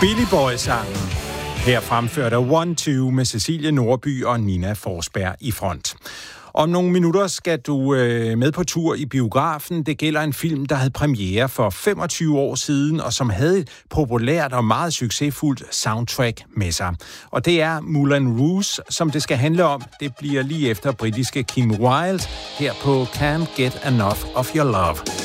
Billy Boy-sangen. Her fremførte One Two med Cecilie Nordby og Nina Forsberg i front. Om nogle minutter skal du med på tur i biografen. Det gælder en film, der havde premiere for 25 år siden, og som havde et populært og meget succesfuldt soundtrack med sig. Og det er Moulin Rouge, som det skal handle om. Det bliver lige efter britiske Kim Wilde her på Can't Get Enough of Your Love.